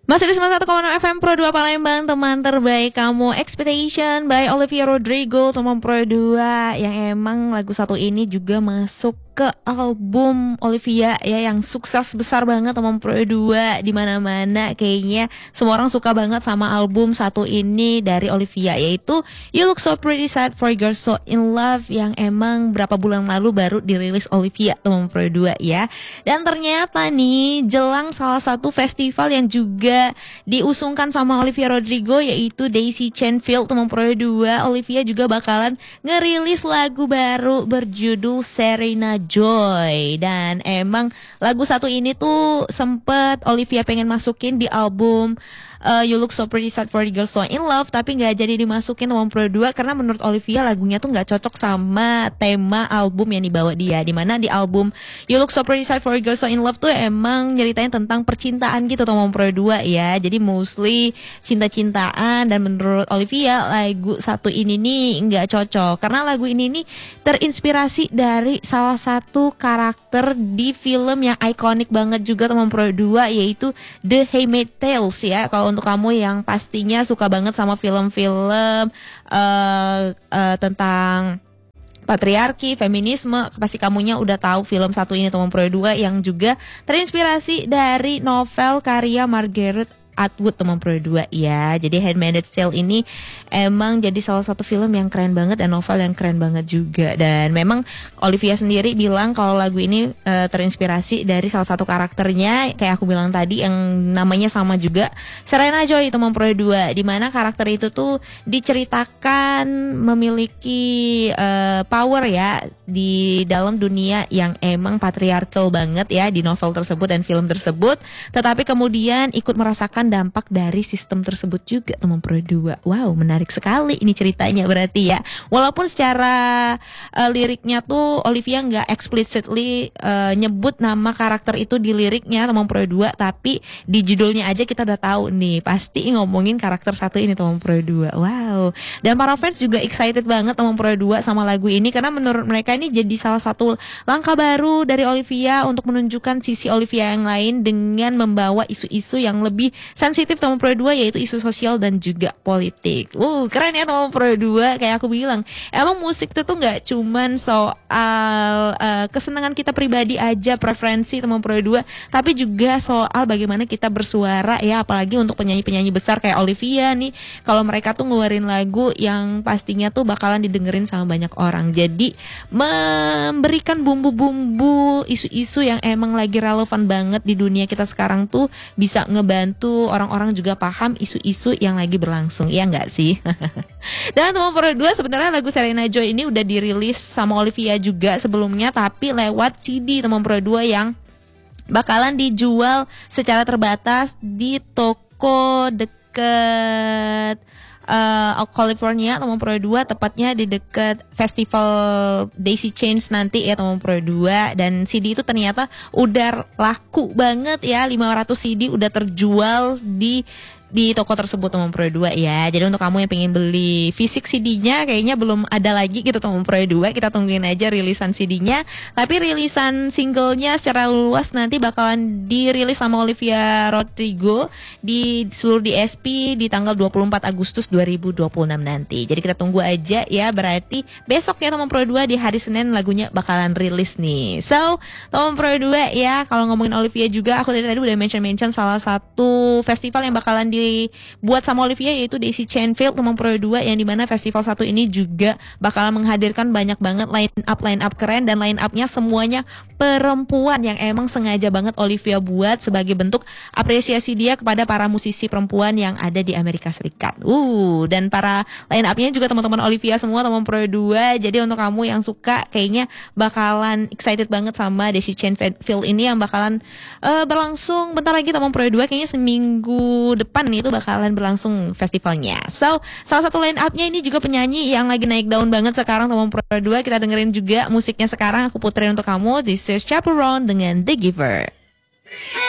Masih di 91,6 FM Pro 2 Palembang, teman terbaik kamu. Expectation by Olivia Rodrigo, teman Pro 2, yang emang lagu satu ini juga masuk ke album Olivia ya, yang sukses besar banget teman Pro 2 di mana-mana. Kayaknya semua orang suka banget sama album satu ini dari Olivia, yaitu You Look So Pretty Sad for Girls So In Love, yang emang berapa bulan lalu baru dirilis Olivia teman Pro 2 ya. Dan ternyata nih jelang salah satu festival yang juga diusungkan sama Olivia Rodrigo, yaitu Daisy Chainfield teman Pro 2, Olivia juga bakalan ngerilis lagu baru berjudul Serena Joy. Dan emang lagu satu ini tuh sempet Olivia pengen masukin di album You Look So Pretty Sad for Girls So In Love, tapi gak jadi dimasukin teman Pro 2 karena menurut Olivia lagunya tuh gak cocok sama tema album yang dibawa dia. Dimana di album You Look So Pretty Sad for Girls So In Love tuh emang nyeritain tentang percintaan gitu teman Pro 2 ya. Jadi mostly cinta-cintaan, dan menurut Olivia lagu satu ini nih gak cocok karena lagu ini nih terinspirasi dari salah satu karakter di film yang ikonik banget juga teman Pro 2, yaitu The Handmaid's Tale ya. Kalau untuk kamu yang pastinya suka banget sama film-film tentang patriarki, feminisme, pasti kamunya udah tahu film satu ini teman Pro 2, yang juga terinspirasi dari novel karya Margaret Atwood teman Pro 2 ya. Jadi Handmaid's Tale ini emang jadi salah satu film yang keren banget dan novel yang keren banget juga. Dan memang Olivia sendiri bilang kalau lagu ini terinspirasi dari salah satu karakternya, kayak aku bilang tadi, yang namanya sama juga, Serena Joy teman Pro 2, di mana karakter itu tuh diceritakan memiliki power ya di dalam dunia yang emang patriarkal banget ya di novel tersebut dan film tersebut, tetapi kemudian ikut merasakan dampak dari sistem tersebut juga teman Pro 2. Wow, menarik sekali ini ceritanya berarti ya. Walaupun secara liriknya tuh Olivia nggak explicitly nyebut nama karakter itu di liriknya teman Pro 2, tapi di judulnya aja kita udah tahu nih pasti ngomongin karakter satu ini teman Pro 2. Wow. Dan para fans juga excited banget teman Pro 2 sama lagu ini karena menurut mereka ini jadi salah satu langkah baru dari Olivia untuk menunjukkan sisi Olivia yang lain dengan membawa isu-isu yang lebih sensitif teman Pro 2, yaitu isu sosial dan juga politik. Keren ya teman Pro 2. Kayak aku bilang, emang musik itu tuh gak cuman soal kesenangan kita pribadi aja, preferensi teman Pro 2, tapi juga soal bagaimana kita bersuara ya, apalagi untuk penyanyi-penyanyi besar kayak Olivia nih. Kalau mereka tuh ngeluarin lagu yang pastinya tuh bakalan didengerin sama banyak orang. Jadi memberikan bumbu-bumbu isu-isu yang emang lagi relevan banget di dunia kita sekarang tuh bisa ngebantu orang-orang juga paham isu-isu yang lagi berlangsung, iya nggak sih? Dan teman Pro 2, sebenarnya lagu Serena Joy ini udah dirilis sama Olivia juga sebelumnya, tapi lewat CD teman Pro 2 yang bakalan dijual secara terbatas di toko deket California teman Pro 2, tepatnya di dekat festival Daisy Chains nanti ya teman Pro 2. Dan CD itu ternyata udah laku banget ya, 500 CD udah terjual di toko tersebut teman Pro 2 ya. Jadi untuk kamu yang pengen beli fisik CD-nya kayaknya belum ada lagi gitu teman Pro 2. Kita tungguin aja rilisan CD-nya. Tapi rilisan singlenya secara luas nanti bakalan dirilis sama Olivia Rodrigo di seluruh DSP di tanggal 24 Agustus 2026 nanti. Jadi kita tunggu aja ya. Berarti besok ya teman Pro 2 di hari Senin lagunya bakalan rilis nih. So teman Pro 2 ya, kalau ngomongin Olivia juga, aku tadi udah mention salah satu festival yang bakalan dibuat sama Olivia, yaitu Daisy Chainfield teman Pro 2, yang dimana festival satu ini juga bakalan menghadirkan banyak banget line up keren, dan line upnya semuanya perempuan yang emang sengaja banget Olivia buat sebagai bentuk apresiasi dia kepada para musisi perempuan yang ada di Amerika Serikat. Dan para line upnya juga teman-teman Olivia semua teman Pro 2. Jadi untuk kamu yang suka kayaknya bakalan excited banget sama Daisy Chainfield ini yang bakalan berlangsung bentar lagi teman Pro 2, kayaknya seminggu depan itu bakalan berlangsung festivalnya. So, salah satu line up-nya ini juga penyanyi yang lagi naik daun banget sekarang teman Pro 2. Kita dengerin juga musiknya sekarang, aku puterin untuk kamu. This is Chaperone dengan The Giver.